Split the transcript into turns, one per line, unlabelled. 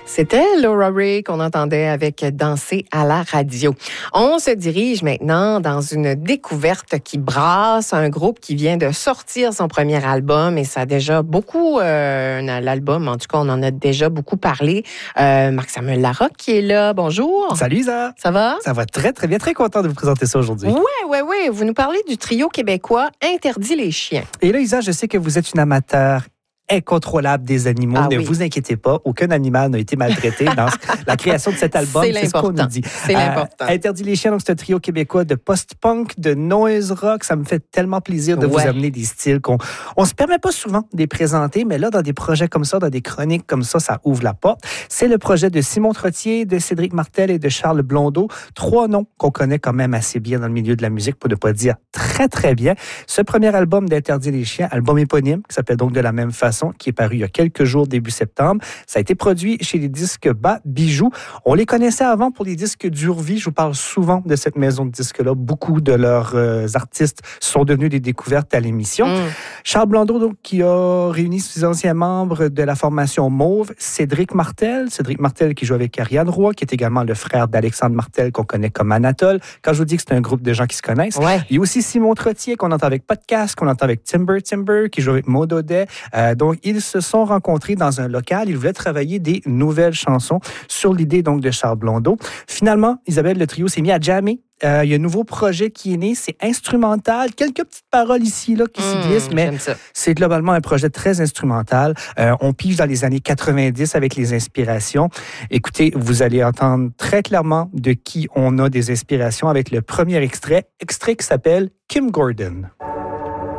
C'était Laura Ray qu'on entendait avec Danser à la radio. On se dirige maintenant dans une découverte qui brasse, un groupe qui vient de sortir son premier album et ça a déjà beaucoup, l'album, en tout cas, on en a déjà beaucoup parlé. Marc-Samuel Larocque qui est là. Bonjour.
Salut Isa.
Ça va?
Ça va très, très bien. Très content de vous présenter ça aujourd'hui.
Oui. Vous nous parlez du trio québécois Interdit les chiens.
Et là, Isa, je sais que vous êtes une amateur incontrôlable des animaux. Ne vous inquiétez pas, aucun animal n'a été maltraité dans la création de cet album.
C'est
ce qu'on nous dit.
C'est l'important.
Interdit les chiens, donc c'est un trio québécois de post-punk, de noise rock. Ça me fait tellement plaisir de vous amener des styles qu'on se permet pas souvent de les présenter, mais là, dans des projets comme ça, dans des chroniques comme ça ouvre la porte. C'est le projet de Simon Trottier, de Cédric Martel et de Charles Blondeau. 3 noms qu'on connaît quand même assez bien dans le milieu de la musique, pour ne pas dire très, très bien. Ce premier album d'Interdit les chiens, album éponyme, qui s'appelle donc de la même façon, qui est paru il y a quelques jours, début septembre. Ça a été produit chez les disques Bas Bijoux. On les connaissait avant pour les disques d'Urvie. Je vous parle souvent de cette maison de disques-là. Beaucoup de leurs artistes sont devenus des découvertes à l'émission. Charles Blondeau, donc, qui a réuni ses anciens membres de la formation Mauve. Cédric Martel qui joue avec Ariane Roy, qui est également le frère d'Alexandre Martel, qu'on connaît comme Anatole. Quand je vous dis que c'est un groupe de gens qui se connaissent. Il y a aussi Simon Trottier, qu'on entend avec Podcast, qu'on entend avec Timber, qui joue avec Maud Audet. Donc, ils se sont rencontrés dans un local. Ils voulaient travailler des nouvelles chansons sur l'idée donc de Charles Blondeau. Finalement, Isabelle, le trio s'est mis à jammer. Il y a un nouveau projet qui est né, c'est instrumental. Quelques petites paroles ici là qui s'y glissent, mais c'est globalement un projet très instrumental. On pige dans les années 90 avec les inspirations. Écoutez, vous allez entendre très clairement de qui on a des inspirations avec le premier extrait qui s'appelle Kim Gordon.